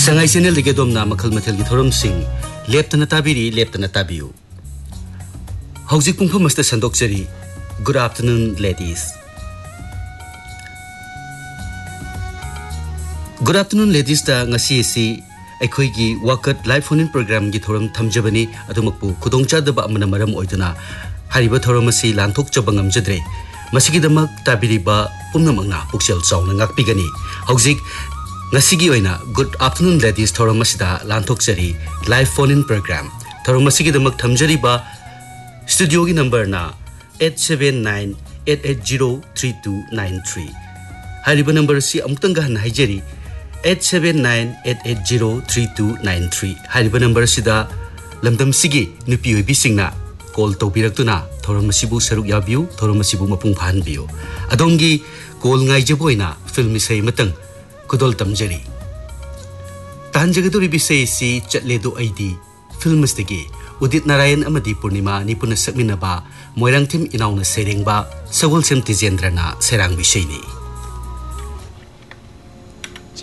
Sangai channel dege domna makhal mathel gi thoram sing leptana tabiri leptana tabiu. Hauzik pungpham masta sandokchari. Good afternoon, ladies. Good afternoon, ladies. Da ngasi si aikhoi gi wakat live phone in program gi thoram thamjabani adumakpu khudongcha daba amana maram oiduna hariba thoram asi lanthok chabangam jadre. Masigi damak tabiri ba pumnamangna pukchel chawna ngakpigani. Hauzik Ngasigi oina good afternoon, ladies. Thoram masida lanthok chari live phone in program. Thoram masigi damak thamjari ba studio gi number na 879-880-3293. Hariba number si amutanga han haijari 879-880-3293. Hariba number sida lamdam sigi nupi oibi singna call tawbiraktuna thoram masibu saruk yabiu thoram masibu mapung phan biu. Adongi call ngai jaboina film isai matang kudol tamjari. Tanjagaduri bisay si Chatledo ID film mastigi Udit Narayan amadi Purnima ni puna sakminaba moirang tim inaw na sereng ba Sagol Sem Tijendra na serang bisay ni.